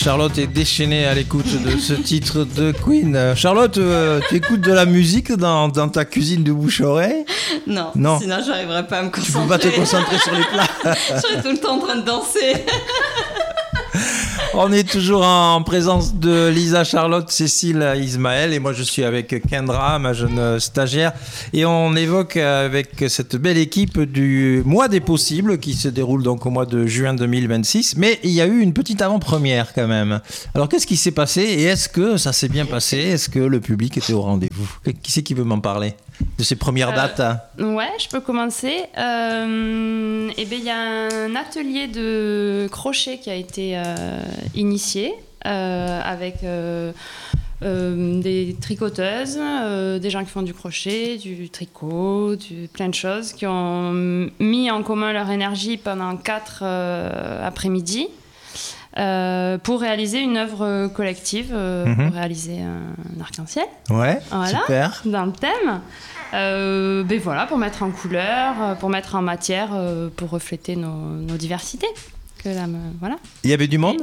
Charlotte est déchaînée à l'écoute de ce titre de Queen. Charlotte, tu écoutes de la musique dans ta cuisine de bouche-oreille ? Non, sinon j'arriverais pas à me concentrer. Tu peux pas te concentrer sur les plats. Je serais tout le temps en train de danser. On est toujours en présence de Lisa, Charlotte, Cécile, Ismaël et moi je suis avec Kendra, ma jeune stagiaire, et on évoque avec cette belle équipe du mois des possibles qui se déroule donc au mois de juin 2026, mais il y a eu une petite avant-première quand même. Alors qu'est-ce qui s'est passé et est-ce que ça s'est bien passé ? Est-ce que le public était au rendez-vous ? Qui c'est qui veut m'en parler de ces premières dates ? Ouais, je peux commencer. Il y a un atelier de crochet qui a été initié avec des tricoteuses, des gens qui font du crochet, du tricot, plein de choses, qui ont mis en commun leur énergie pendant 4 après-midi pour réaliser une œuvre collective, pour réaliser un arc-en-ciel. Ouais, voilà, super. Dans le thème. Voilà, pour mettre en couleur, pour mettre en matière, pour refléter nos diversités. Voilà. Il y avait du monde ?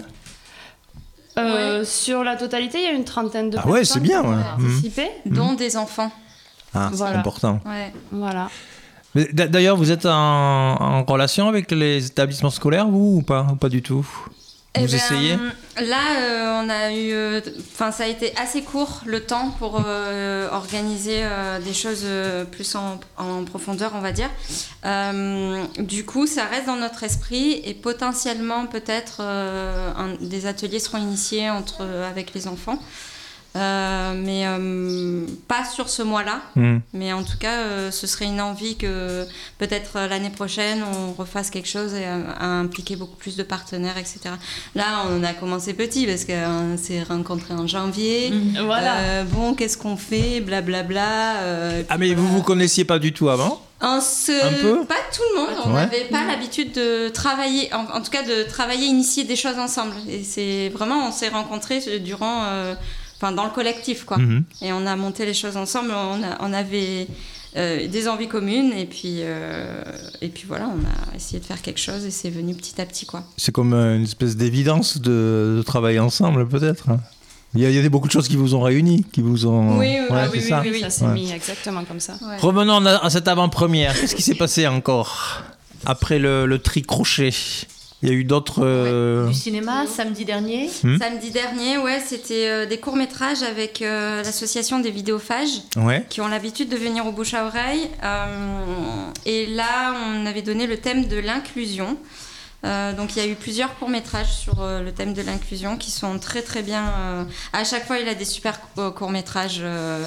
Sur la totalité, il y a une 30aine de personnes. Ah ouais, c'est bien. Qui ont participé, dont des enfants. Ah, c'est important. Ouais. Voilà. Mais d'ailleurs, vous êtes en relation avec les établissements scolaires, vous, ou pas du tout ? Vous essayez ? Là, on a eu... ça a été assez court, le temps, pour organiser des choses plus en profondeur, on va dire. Du coup, ça reste dans notre esprit et potentiellement, peut-être, des ateliers seront initiés avec les enfants. Mais pas sur ce mois-là. Mais en tout cas, ce serait une envie que peut-être l'année prochaine, on refasse quelque chose et à impliquer beaucoup plus de partenaires, etc. Là, on a commencé petit parce qu'on s'est rencontrés en janvier. Voilà. Qu'est-ce qu'on fait ? Blablabla. Mais vous connaissiez pas du tout avant ? Un peu ? Pas tout le monde. On Ouais. n'avait pas l'habitude de travailler, en tout cas de travailler, initier des choses ensemble. Et c'est vraiment, on s'est rencontrés durant... dans le collectif, quoi. Et on a monté les choses ensemble, on avait des envies communes, et puis voilà, on a essayé de faire quelque chose, et c'est venu petit à petit, quoi. C'est comme une espèce d'évidence de travailler ensemble, peut-être. Il y a beaucoup de choses qui vous ont réunis, qui vous ont... Oui, ça s'est mis exactement comme ça. Ouais. Revenons à cette avant-première. Qu'est-ce qui s'est passé encore après le tri-crochet ? Il y a eu d'autres... Du cinéma, samedi dernier. Samedi dernier, c'était des courts-métrages avec l'association des vidéophages, qui ont l'habitude de venir au bouche à oreille. Et là, on avait donné le thème de l'inclusion. Donc il y a eu plusieurs courts-métrages sur le thème de l'inclusion qui sont très très bien. À chaque fois, il a des super courts-métrages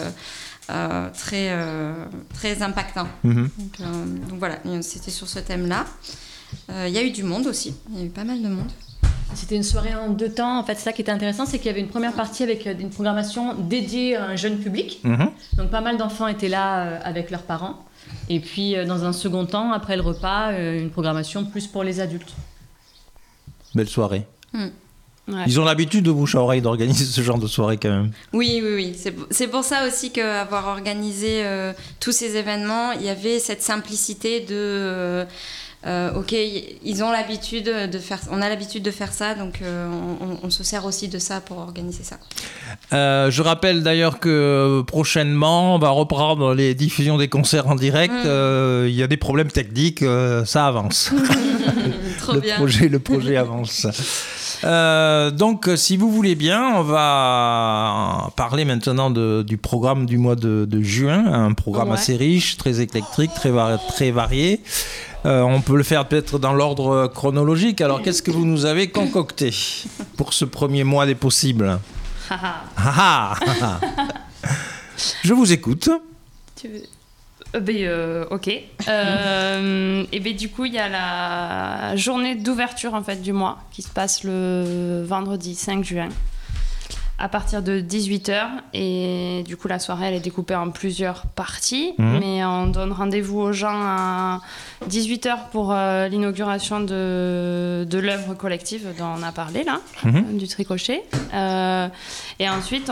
très impactants. Donc voilà, c'était sur ce thème-là. Il y a eu du monde aussi, il y a eu pas mal de monde. C'était une soirée en 2 temps. En fait, c'est ça qui était intéressant, c'est qu'il y avait une première partie avec une programmation dédiée à un jeune public. Donc pas mal d'enfants étaient là avec leurs parents. Et puis dans un second temps, après le repas, une programmation plus pour les adultes. Belle soirée. Ouais. Ils ont l'habitude de bouche à oreille d'organiser ce genre de soirée quand même. Oui. C'est pour ça aussi qu'avoir organisé tous ces événements, il y avait cette simplicité de... ils ont l'habitude de faire, on a l'habitude de faire ça, donc on se sert aussi de ça pour organiser ça. Je rappelle d'ailleurs que prochainement on va reprendre les diffusions des concerts en direct. Il y a des problèmes techniques, ça avance. Trop bien. Le projet avance. Donc si vous voulez bien, on va parler maintenant du programme du mois de juin, un programme assez riche, très éclectique, très varié. On peut le faire peut-être dans l'ordre chronologique. Alors, qu'est-ce que vous nous avez concocté pour ce premier mois des possibles ? Je vous écoute. Tu veux... ok. Du coup, il y a la journée d'ouverture en fait, du mois qui se passe le vendredi 5 juin. À partir de 18h, et du coup la soirée elle est découpée en plusieurs parties, mais on donne rendez-vous aux gens à 18h pour l'inauguration de l'œuvre collective dont on a parlé là, du tricochet. Et ensuite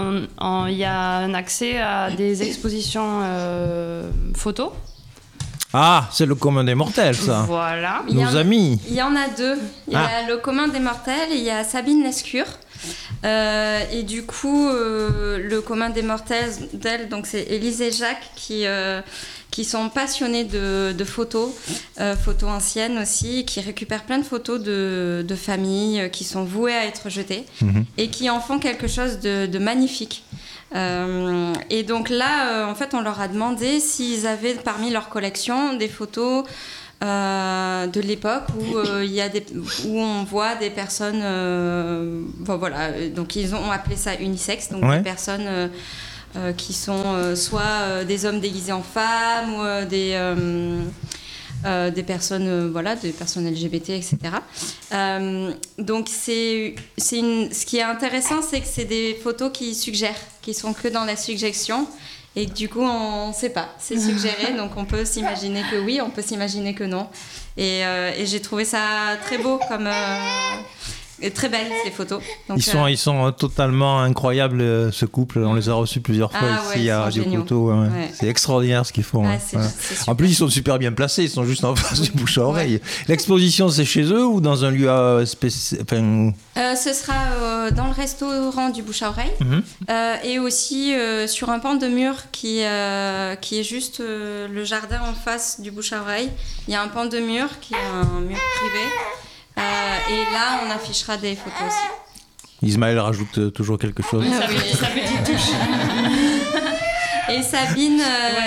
il y a un accès à des expositions photos. Ah, c'est le commun des mortels, ça. Voilà. Nos amis. Il y en a deux. Il y a le commun des mortels et il y a Sabine Lescure. Et du coup, le commun des mortels, donc c'est Élise et Jacques qui sont passionnés de photos, photos anciennes aussi, qui récupèrent plein de photos de familles qui sont vouées à être jetées et qui en font quelque chose de magnifique. Et donc là, en fait, on leur a demandé s'ils avaient parmi leur collection des photos de l'époque où on voit des personnes, voilà, donc ils ont appelé ça unisexe, donc des personnes qui sont soit des hommes déguisés en femmes ou des personnes, voilà, des personnes LGBT, etc. Donc ce qui est intéressant, c'est que c'est des photos qui suggèrent, qui sont que dans la suggestion. Et du coup, on ne sait pas, c'est suggéré, donc on peut s'imaginer que oui, on peut s'imaginer que non. Et j'ai trouvé ça très beau, et très belles ces photos. Donc, ils sont totalement incroyables, ce couple. On les a reçus plusieurs fois ici à Radio Couteau. Ouais. C'est extraordinaire ce qu'ils font. C'est en plus, ils sont super bien placés, ils sont juste en face du bouche à oreille. L'exposition, c'est chez eux ou dans un lieu spécial? Ce sera dans le restaurant du bouche à oreille et aussi sur un pan de mur qui est juste le jardin en face du bouche à oreille. Il y a un pan de mur qui est un mur privé. Et là, on affichera des photos aussi. Ismaël rajoute toujours quelque chose. Sa petite touche. Et Sabine,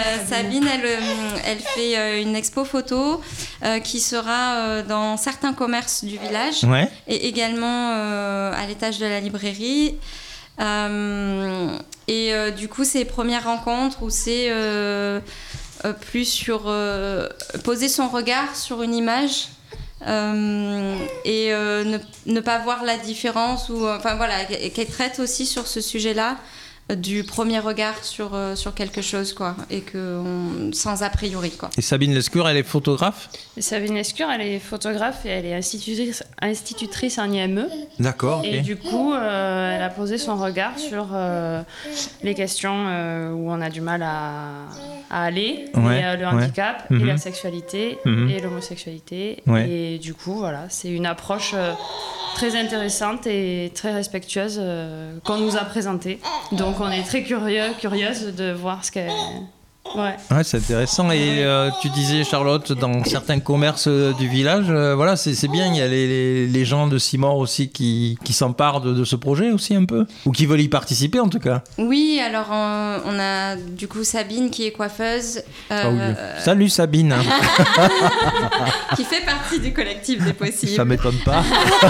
elle fait une expo photo qui sera dans certains commerces du village et également à l'étage de la librairie. Du coup, c'est premières rencontres où c'est plus sur poser son regard sur une image. Ne pas voir la différence enfin voilà, qu'elle traite aussi sur ce sujet-là du premier regard sur quelque chose, quoi, et sans a priori, quoi. Et Sabine Lescure, elle est photographe? Sabine Lescure, elle est photographe et elle est institutrice en IME. D'accord. Et du coup, elle a posé son regard sur les questions où on a du mal à aller, et le handicap, et la sexualité, et l'homosexualité. Et du coup, voilà, c'est une approche très intéressante et très respectueuse qu'on nous a présentée. Donc on est très curieuse de voir ce qu'elle... Ouais, c'est intéressant. Et tu disais, Charlotte, dans certains commerces du village, voilà, c'est bien, il y a les gens de Simor aussi qui s'emparent de ce projet aussi un peu, ou qui veulent y participer en tout cas. Oui, alors on a du coup Sabine qui est coiffeuse. Salut Sabine. Qui fait partie du collectif des possibles. Ça m'étonne pas.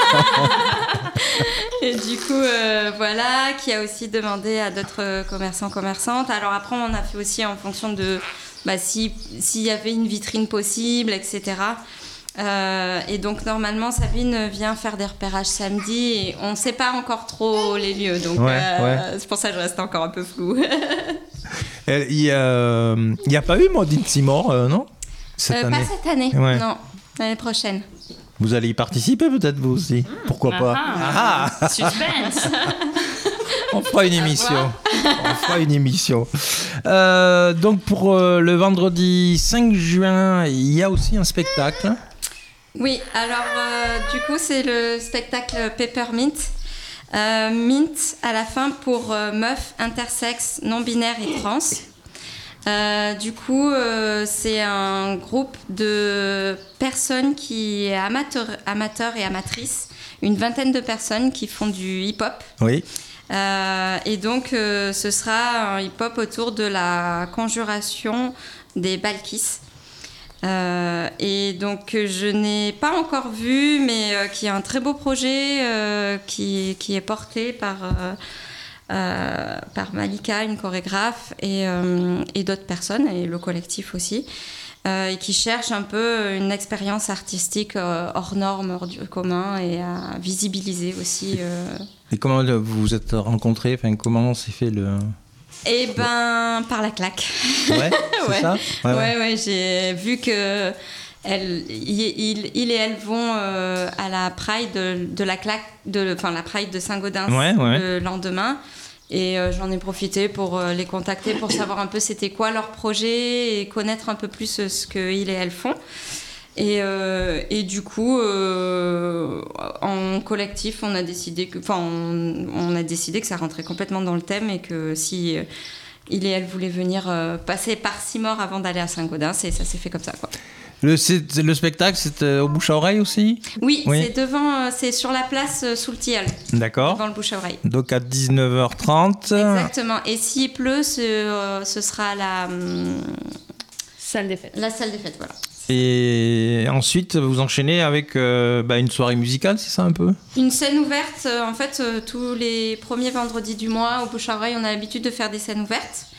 Et du coup, voilà, qui a aussi demandé à d'autres commerçantes. Alors après, on a fait aussi en fonction de s'il y avait une vitrine possible, etc. Et donc, normalement, Sabine vient faire des repérages samedi et on ne sait pas encore trop les lieux. Donc, c'est pour ça que je reste encore un peu floue. Il n'y a pas eu Mode in Simor, non? Cette année. Pas cette année, non. L'année prochaine. Vous allez y participer peut-être vous aussi. Pourquoi pas? Suspense. On fera une émission. Donc pour le vendredi 5 juin, il y a aussi un spectacle. Oui, alors du coup c'est le spectacle Peppermint. Mint à la fin pour meufs, intersexes, non-binaires et trans. Du coup, c'est un groupe de personnes qui est amateurs et amatrices, une vingtaine de personnes qui font du hip-hop. Oui. Et donc, ce sera un hip-hop autour de la conjuration des Balkis. Et donc, je n'ai pas encore vu, mais qui est un très beau projet qui est porté par Malika, une chorégraphe, et d'autres personnes, et le collectif aussi, et qui cherche un peu une expérience artistique hors norme, hors du commun, et à visibiliser aussi. Et comment vous vous êtes rencontrés? Enfin, comment s'est fait le... Eh ben, par la claque. Ouais, c'est ça? Ouais, j'ai vu que il et elle vont à la Pride de la claque, la Pride de Saint-Gaudens le lendemain. Et j'en ai profité pour les contacter pour savoir un peu c'était quoi leur projet et connaître un peu plus ce qu'ils et elles font. Et du coup, en collectif, on a décidé que ça rentrait complètement dans le thème et que si il et elle voulaient venir passer par Simore avant d'aller à Saint-Gaudens, et ça s'est fait comme ça, quoi. Le spectacle, c'est au bouche à oreille aussi ? Oui, c'est sur la place sous le tilleul. D'accord. Devant le bouche à oreille. Donc à 19h30. Exactement. Et s'il pleut, ce sera la salle des fêtes. La salle des fêtes, voilà. Et ensuite, vous enchaînez avec une soirée musicale, c'est ça un peu ? Une scène ouverte. En fait, tous les premiers vendredis du mois, au bouche à oreille, on a l'habitude de faire des scènes ouvertes.